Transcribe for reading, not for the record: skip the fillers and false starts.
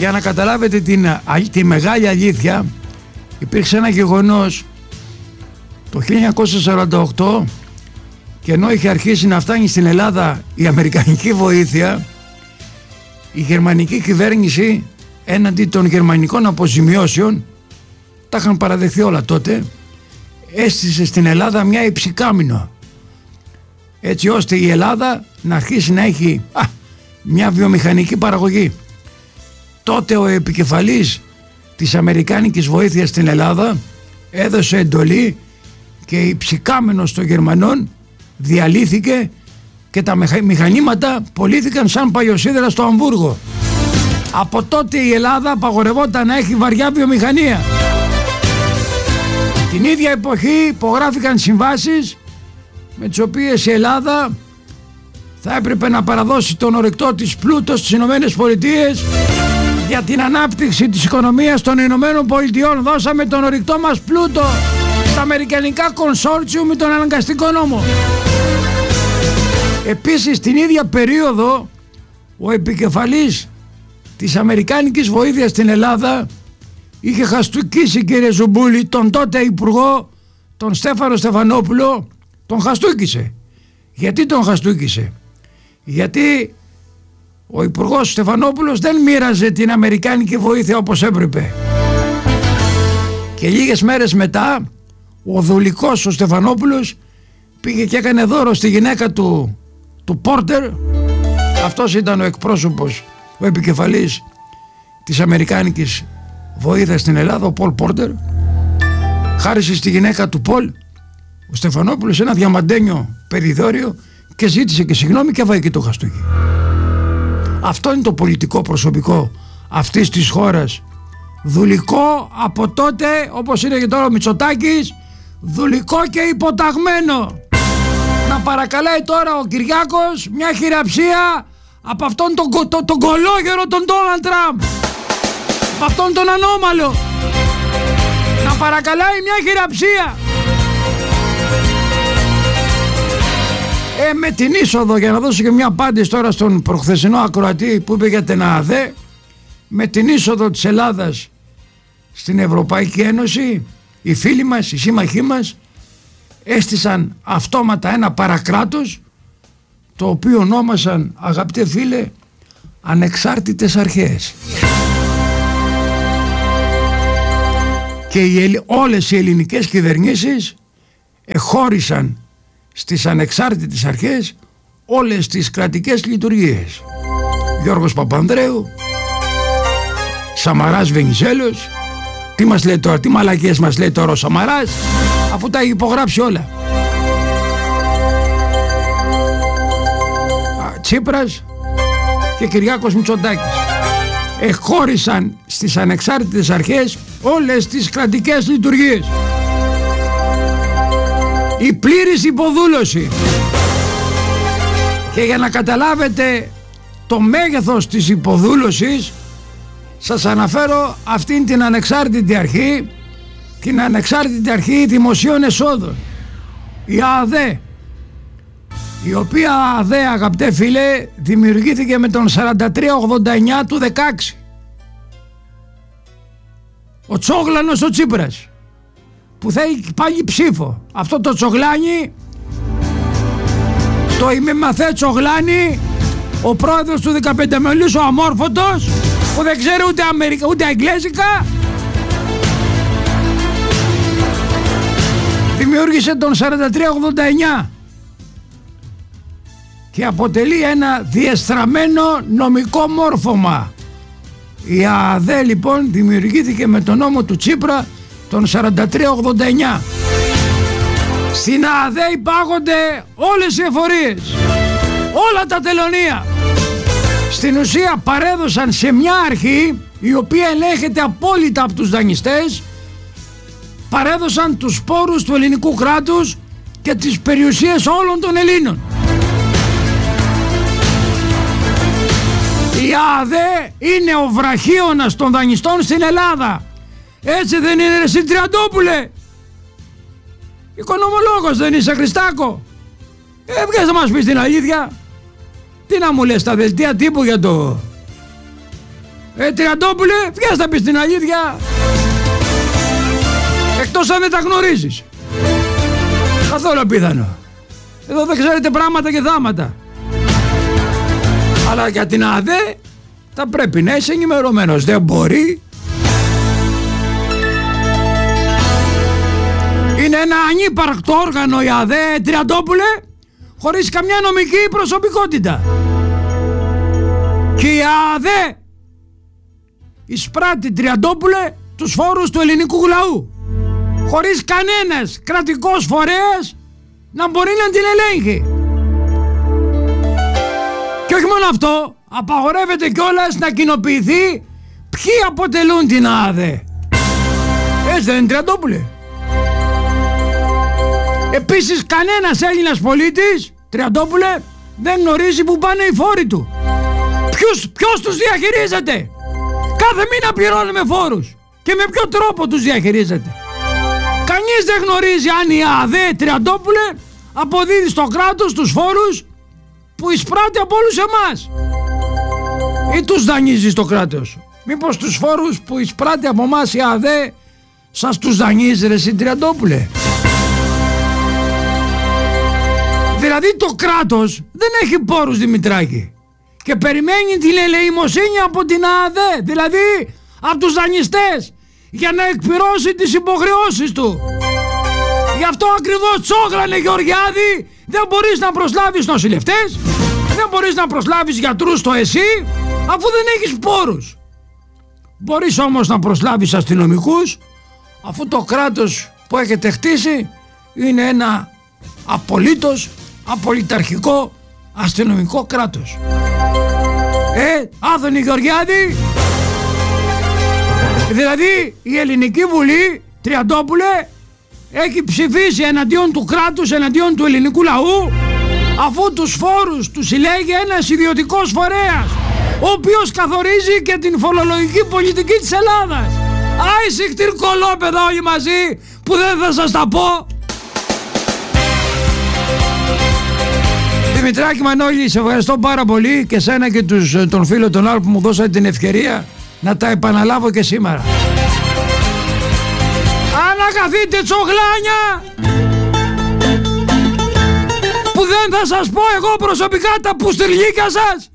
Για να καταλάβετε τη μεγάλη αλήθεια, υπήρξε ένα γεγονός το 1948, και ενώ είχε αρχίσει να φτάνει στην Ελλάδα η αμερικανική βοήθεια, η γερμανική κυβέρνηση έναντι των γερμανικών αποζημιώσεων, τα είχαν παραδεχθεί όλα τότε, έστησε στην Ελλάδα μια υψηκάμινο, έτσι ώστε η Ελλάδα να αρχίσει να έχει μια βιομηχανική παραγωγή. Τότε ο επικεφαλής της αμερικάνικης βοήθειας στην Ελλάδα έδωσε εντολή και υψηκάμενος των Γερμανών διαλύθηκε και τα μηχανήματα πωλήθηκαν σαν παλιοσίδερα στο Αμβούργο. Από τότε η Ελλάδα απαγορευόταν να έχει βαριά βιομηχανία. Την ίδια εποχή υπογράφηκαν συμβάσεις με τις οποίες η Ελλάδα θα έπρεπε να παραδώσει τον ορυκτό της πλούτο στις Ηνωμένες Πολιτείες για την ανάπτυξη της οικονομίας των Ηνωμένων Πολιτειών. Δώσαμε τον ορυκτό μας πλούτο στα αμερικανικά κονσόρτσιου με τον αναγκαστικό νόμο. Επίσης την ίδια περίοδο ο επικεφαλής της αμερικάνικης βοήθειας στην Ελλάδα είχε χαστούκίσει, κύριε Ζουμπούλη, τον τότε υπουργό, τον Στέφανο Στεφανόπουλο, τον χαστούκισε. Γιατί τον χαστούκισε? Γιατί ο υπουργός Στεφανόπουλος δεν μοίραζε την αμερικάνικη βοήθεια όπως έπρεπε. Και λίγες μέρες μετά ο δουλικός ο Στεφανόπουλος πήγε και έκανε δώρο στη γυναίκα του Πόρτερ. Αυτός ήταν ο εκπρόσωπος, ο επικεφαλής της αμερικάνικης βοήθειας στην Ελλάδα, ο Πολ Πόρτερ. Χάρισε στη γυναίκα του Πολ ο Στεφανόπουλος ένα διαμαντένιο περιδόριο και ζήτησε και συγγνώμη και έβαγε και το χαστούκι. Αυτό είναι το πολιτικό προσωπικό αυτής της χώρας. Δουλικό από τότε, όπως είναι και τώρα ο Μητσοτάκης, δουλικό και υποταγμένο. Να παρακαλάει τώρα ο Κυριάκος μια χειραψία από αυτόν τον κολόγερο τον Ντόναλντ Τραμπ, από αυτόν τον ανώμαλο. Να παρακαλάει μια χειραψία. Με την είσοδο, για να δώσω και μια απάντηση τώρα στον προχθεσινό ακροατή που είπε για την ΑΔΕ, με την είσοδο της Ελλάδας στην Ευρωπαϊκή Ένωση, οι φίλοι μας, οι σύμμαχοί μας έστησαν αυτόματα ένα παρακράτος, το οποίο ονόμασαν, αγαπητέ φίλε, ανεξάρτητες αρχές. Και όλες οι ελληνικές κυβερνήσεις εχώρισαν στις ανεξάρτητες αρχές όλες τις κρατικές λειτουργίες. Γιώργος Παπανδρέου, Σαμαράς Βενιζέλος, τι μας λέει τώρα, τι μαλακίες μας λέει τώρα ο Σαμαράς, αφού τα έχει υπογράψει όλα. Τσίπρας και Κυριάκος Μητσοτάκης εχώρισαν στις ανεξάρτητες αρχές όλες τις κρατικές λειτουργίες. Η πλήρης υποδούλωση. Και για να καταλάβετε το μέγεθος της υποδούλωσης, σας αναφέρω αυτήν την ανεξάρτητη αρχή, την ανεξάρτητη αρχή δημοσίων εσόδων, η ΑΔΕ, η οποία ΑΔΕ, αγαπητέ φίλε, δημιουργήθηκε με τον 4389 του 16. Ο Τσόγλανος ο Τσίπρας, που θέλει πάλι ψήφο. Αυτό το Τσογλάνι, το ημιμαθέ Τσογλάνι, ο πρόεδρος του 15 μελούς, ο αμόρφωτος, που δεν ξέρει ούτε αγγλέζικα, δημιούργησε τον 4389 και αποτελεί ένα διεστραμμένο νομικό μόρφωμα. Η ΑΔΕ λοιπόν δημιουργήθηκε με τον νόμο του Τσίπρα τον 4389. Στην ΑΔΕ υπάγονται όλες οι εφορίες, όλα τα τελωνεία. Στην ουσία παρέδωσαν σε μια αρχή η οποία ελέγχεται απόλυτα από τους δανειστές, παρέδωσαν τους σπόρους του ελληνικού κράτους και τις περιουσίες όλων των Ελλήνων. Η ΑΔΕ είναι ο βραχίωνας των δανειστών στην Ελλάδα. Έτσι δεν είναι, εσύ Τριαντόπουλε? Οικονομολόγος δεν είσαι, Χριστάκο? Βγες να μας πεις την αλήθεια. Τι να μου λες, τα δελτία τύπου Τριαντόπουλε, βγες να πεις την αλήθεια. Εκτός αν δεν τα γνωρίζεις. Καθόλου απίθανο. Εδώ δεν ξέρετε πράγματα και θάματα. Αλλά για την ΑΔΕ θα πρέπει να είσαι ενημερωμένος. Δεν μπορεί. Είναι ένα ανύπαρκτο όργανο η ΑΔΕ, Τριαντόπουλε, χωρίς καμιά νομική προσωπικότητα. Και η ΑΔΕ εισπράττει, Τριαντόπουλε, τους φόρους του ελληνικού λαού, χωρίς κανένας κρατικός φορέας να μπορεί να την ελέγχει. Και όχι μόνο αυτό, απαγορεύεται κιόλας να κοινοποιηθεί ποιοι αποτελούν την ΑΔΕ. Έτσι δεν είναι, Τριαντόπουλε? Επίσης κανένας Έλληνας πολίτης, Τριαντόπουλε, δεν γνωρίζει που πάνε οι φόροι του. Ποιος τους διαχειρίζεται? Κάθε μήνα πληρώνουμε φόρους. Και με ποιο τρόπο τους διαχειρίζεται? Κανείς δεν γνωρίζει αν η ΑΔΕ, Τριαντόπουλε, αποδίδει στο κράτος τους φόρους που εισπράττει από όλους εμάς. Ή τους δανείζει στο κράτος? Μήπως τους φόρους που εισπράττει από εμάς η ΑΔΕ σας τους δανείζει, ρε εσύ, Τριαντόπουλε? Δηλαδή το κράτος δεν έχει πόρους, Δημητράκη, και περιμένει την ελεημοσύνη από την ΑΔΕ, δηλαδή από τους δανειστές, για να εκπληρώσει τις υποχρεώσεις του. Γι' αυτό ακριβώς τσόγλανε, Γεωργιάδη, δεν μπορείς να προσλάβεις νοσηλευτές, δεν μπορείς να προσλάβεις γιατρούς στο ΕΣΥ, αφού δεν έχεις πόρους. Μπορείς όμως να προσλάβεις αστυνομικούς, αφού το κράτος που έχετε χτίσει είναι ένα απολύτως απολυταρχικό αστυνομικό κράτος. Άδωνη Γεωργιάδη, δηλαδή η Ελληνική Βουλή, Τριαντόπουλε, έχει ψηφίσει εναντίον του κράτους, εναντίον του ελληνικού λαού, αφού τους φόρους τους συλλέγει ένας ιδιωτικός φορέας, ο οποίος καθορίζει και την φορολογική πολιτική της Ελλάδας. Άι συχτήρ κολόπεδα όλοι μαζί, που δεν θα σας τα πω. Δημητράκη, Μανώλη, σε ευχαριστώ πάρα πολύ, και σένα και τον φίλο τον άλλο που μου δώσατε την ευκαιρία να τα επαναλάβω και σήμερα. Ανακαθείτε τσογλάνια, που δεν θα σας πω εγώ προσωπικά τα πουστιрлίκια σας.